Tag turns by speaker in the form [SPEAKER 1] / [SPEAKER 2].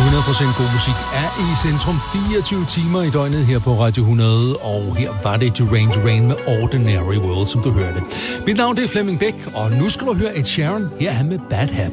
[SPEAKER 1] 100% god musik er i centrum 24 timer i døgnet her på Radio 100, og her var det Duran Duran med Ordinary World, som du hørte. Mit navn det er Flemming Bæk, og nu skal du høre Ed Sheeran. Her er han med Bad Habit.